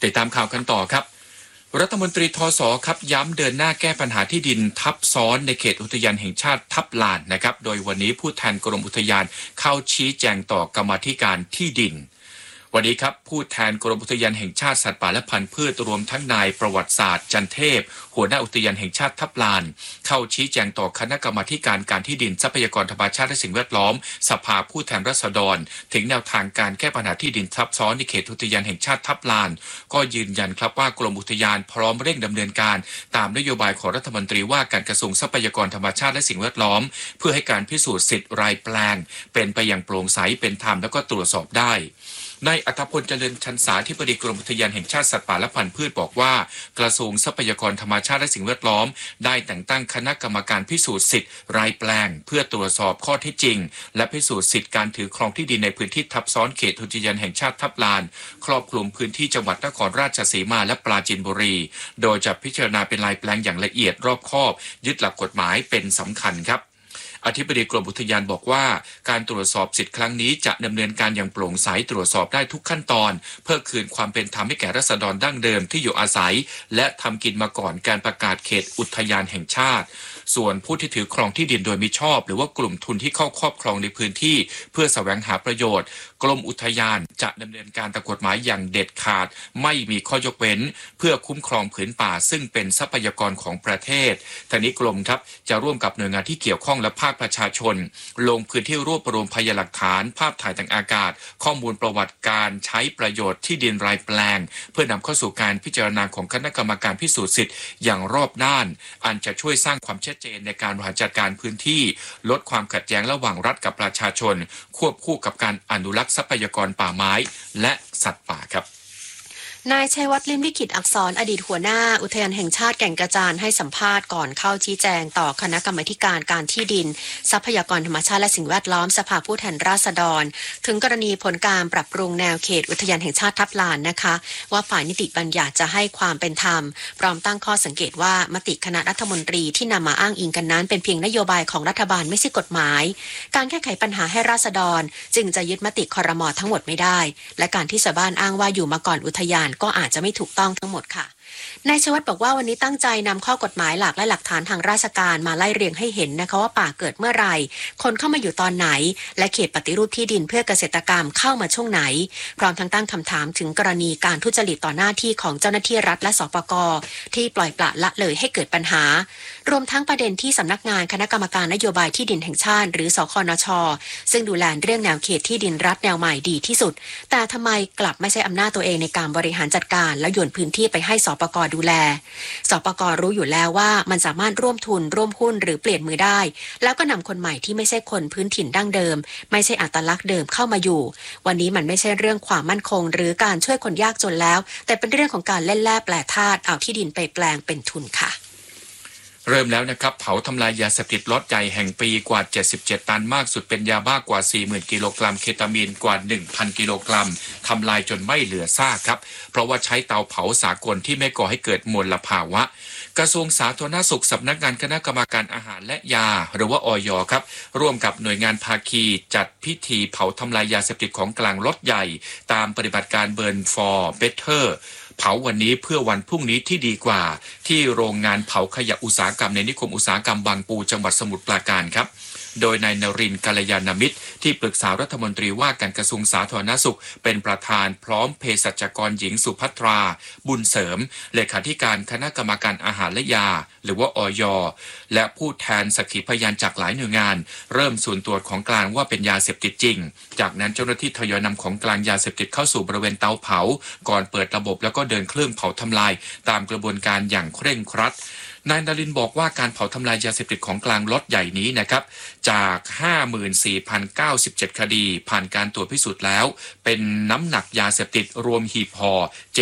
ติดตามข่าวกันต่อครับรัฐมนตรีทศครับย้ำเดินหน้าแก้ปัญหาที่ดินทับซ้อนในเขตอุทยานแห่งชาติทับลานนะครับโดยวันนี้ผู้แทนกรมอุทยานเข้าชี้แจงต่อกรรมาธิการที่ดินวันนี้ครับผู้แทนกรมอุทยานแห่งชาติสัตว์ป่าและพันธุ์พืชรวมทั้งนายประวัติศาสตร์จันเทพหัวหน้าอุทยานแห่งชาติทับลานเข้าชี้แจงต่อคณะกรรมาการการที่ดินทรัพยากรธรรมชาติและสิ่งแวดล้อมสภาผู้แทนราษฎรถึงแนวทางการแก้ปัญหาที่ดินทับซ้อนในเขตอุทยานแห่งชาติทับลานก็ยืนยันครับว่ากรมอุทยานพร้อมเร่งดำเนินการตามนโยบายของรัฐมนตรีว่าการกระทรวงทรัพยากรธรรมชาติและสิ่งแวดล้อมเพื่อให้การพิสูจน์สิทธิ์รายแปลงเป็นไปอย่างโปร่งใสเป็นธรรมและก็ตรวจสอบได้นายอัธพลเจริญชันษาธิบดีกรมอุทยานแห่งชาติสัตว์ป่าและพันธุ์พืชบอกว่ากระทรวงทรัพยากรธรรมชาติและสิ่งแวดล้อมได้แต่งตั้งคณะกรรมการพิสูจน์สิทธิ์รายแปลงเพื่อตรวจสอบข้อเท็จจริงและพิสูจน์สิทธิการถือครองที่ดินในพื้นที่ทับซ้อนเขตอุทยานแห่งชาติทับลานครอบคลุมพื้นที่จังหวัดนครราชสีมาและปราจีนบุรีโดยจะพิจารณาเป็นรายแปลงอย่างละเอียดรอบคอบยึดหลักกฎหมายเป็นสำคัญครับอธิบดีกรมอุทยานบอกว่าการตรวจสอบสิทธิ์ครั้งนี้จะดำเนินการอย่างโปร่งใสตรวจสอบได้ทุกขั้นตอนเพื่อคืนความเป็นธรรมให้แก่ราษฎรดั้งเดิมที่อยู่อาศัยและทำกินมาก่อนการประกาศเขตอุทยานแห่งชาติส่วนผู้ที่ถือครองที่ดินโดยมิชอบหรือว่ากลุ่มทุนที่เข้าครอบครองในพื้นที่เพื่อแสวงหาประโยชน์กรมอุทยานจะดำเนินการตามกฎหมายอย่างเด็ดขาดไม่มีข้อยกเว้นเพื่อคุ้มครองผืนป่าซึ่งเป็นทรัพยากรของประเทศทางนี้กรมครับจะร่วมกับหน่วยงานที่เกี่ยวข้องและภาคประชาชนลงพื้นที่รวบรวมพยานหลักฐานภาพถ่ายทางอากาศข้อมูลประวัติการใช้ประโยชน์ที่ดินรายแปลงเพื่อนำเข้าสู่การพิจารณาของคณะกรรมการพิสูจน์สิทธิ์อย่างรอบด้านอันจะช่วยสร้างความชัดเจนในการบริหารจัดการพื้นที่ลดความขัดแย้งระหว่างรัฐกับประชาชนควบคู่กับการอนุรักษ์ทรัพยากรป่าไม้และสัตว์ป่าครับนายชัยวัฒน์ ลิ้มลิขิตอักษรอดีตหัวหน้าอุทยานแห่งชาติแก่งกระจานให้สัมภาษณ์ก่อนเข้าชี้แจงต่อคณะกรรมาการการที่ดินทรัพยากรธรรมชาติและสิ่งแวดล้อมสภาผู้แทนราษฎรถึงกรณีผลการปรับปรุงแนวเขตอุทยานแห่งชาติทับลานนะคะว่าฝ่ายนิติบัญญัติจะให้ความเป็นธรรมพร้อมตั้งข้อสังเกตว่ามติคณะรัฐมนตรีที่นำมาอ้างอิงกันนั้นเป็นเพียงนโยบายของรัฐบาลไม่ใช่กฎหมายการแก้ไขปัญหาให้ราษฎรจึงจะยึดมติครม.ทั้งหมดไม่ได้และการที่ชาวบ้านอ้างว่าอยู่มาก่อนอุทยานก็อาจจะไม่ถูกต้องทั้งหมดค่ะนายชวัฒน์บอกว่าวันนี้ตั้งใจนำข้อกฎหมายหลักและหลักฐานทางราชการมาไล่เรียงให้เห็นนะคะว่าป่าเกิดเมื่อไหร่คนเข้ามาอยู่ตอนไหนและเขตปฏิรูปที่ดินเพื่อเกษตรกรรมเข้ามาช่วงไหนพร้อมทั้งตั้งคำถามถึงกรณีการทุจริตต่อหน้าที่ของเจ้าหน้าที่รัฐและสปก.ที่ปล่อยปละละเลยให้เกิดปัญหารวมทั้งประเด็นที่สำนักงานคณะกรรมการนโยบายที่ดินแห่งชาติหรือสคนช.ซึ่งดูแลเรื่องแนวเขตที่ดินรัฐแนวใหม่ดีที่สุดแต่ทำไมกลับไม่ใช่อำนาจตัวเองในการบริหารจัดการแล้วโยนพื้นที่ไปให้สปก.ดูแลสปก.รู้อยู่แล้วว่ามันสามารถร่วมทุนร่วมหุ้นหรือเปลี่ยนมือได้แล้วก็นำคนใหม่ที่ไม่ใช่คนพื้นถิ่นดั้งเดิมไม่ใช่อัตลักษณ์เดิมเข้ามาอยู่วันนี้มันไม่ใช่เรื่องความมั่นคงหรือการช่วยคนยากจนแล้วแต่เป็นเรื่องของการเล่นแร่แปรธาตุเอาที่ดินไปแปลงเป็นทุนค่ะเริ่มแล้วนะครับเผาทำลายยาเสพติดล็อตใหญ่แห่งปีกว่า77ตันมากสุดเป็นยาบ้ากว่า 40,000 กิโลกรัมเคตามีนกว่า 1,000 กิโลกรัมทำลายจนไม่เหลือซากครับเพราะว่าใช้เตาเผาสากลที่ไม่ก่อให้เกิดมลภาวะกระทรวงสาธารณสุขสำนักงานคณะกรรมการอาหารและยาหรือว่าอย.ครับร่วมกับหน่วยงานภาคีจัดพิธีเผาทำลายยาเสพติดของกลางล็อตใหญ่ตามปฏิบัติการ Burn for Betterเผาวันนี้เพื่อวันพรุ่งนี้ที่ดีกว่าที่โรงงานเผาขยะอุตสาหกรรมในนิคมอุตสาหกรรมบางปูจังหวัดสมุทรปราการครับโดยนายนรินทร์กัลยาณมิตรที่ปรึกษารัฐมนตรีว่าการกระทรวงสาธารณสุขเป็นประธานพร้อมเภสัชกรหญิงสุภัทราบุญเสริมเลขาธิการคณะกรรมการอาหารและยาหรือว่าอย.และผู้แทนสักขีพยานจากหลายหน่วยงานเริ่มส่วนตรวจของกลางว่าเป็นยาเสพติดจริงจากนั้นเจ้าหน้าที่ทยอยนำของกลางยาเสพติดเข้าสู่บริเวณเตาเผาก่อนเปิดระบบแล้วก็เดินเครื่องเผาทำลายตามกระบวนการอย่างเคร่งครัดนายนรินทร์บอกว่าการเผาทำลายยาเสพติดของกลางล็อตใหญ่นี้นะครับจาก 54,097 คดีผ่านการตรวจพิสูจน์แล้วเป็นน้ำหนักยาเสพติดรวมหีบห่อ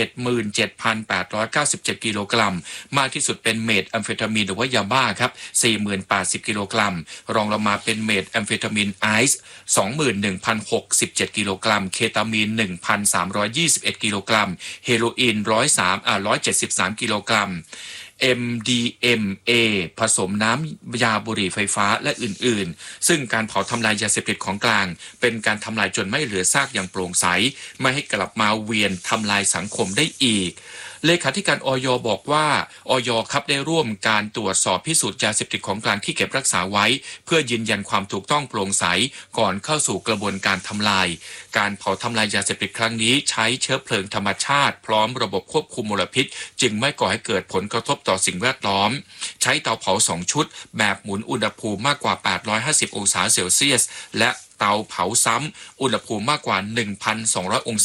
77,897 กิโลกรัมมากที่สุดเป็นเมทแอมเฟตามีนหรือว่ายาบ้าครับ 40,080 กิโลกรัมรองลงมาเป็นเมทแอมเฟตามีนไอซ์ 21,067 กิโลกรัมเคตามีน 1,321 กิโลกรัมเฮโรอีน173 กิโลกรัม MDMA ผสมน้ำยาบุหรี่ไฟฟ้าและอื่นๆซึ่งการเผาทำลายยาเสพติดของกลางเป็นการทำลายจนไม่เหลือซากอย่างโปร่งใสไม่ให้กลับมาเวียนทำลายสังคมได้อีกเลขาธิการอย.บอกว่าอย.ครับได้ร่วมการตรวจสอบพิสูจน์ยาเสพติดของกลางที่เก็บรักษาไว้เพื่อยืนยันความถูกต้องโปร่งใสก่อนเข้าสู่กระบวนการทำลายการเผาทำลายยาเสพติดครั้งนี้ใช้เชื้อเพลิงธรรมชาติพร้อมระบบควบคุมมลพิษจึงไม่ก่อให้เกิดผลกระทบต่อสิ่งแวดล้อมใช้เตาเผา2ชุดแบบหมุนอุณหภูมิมากกว่า850องศาเซลเซียสและเตาเผาซ้ำอุณหภูมิมากกว่า 1,200 องศา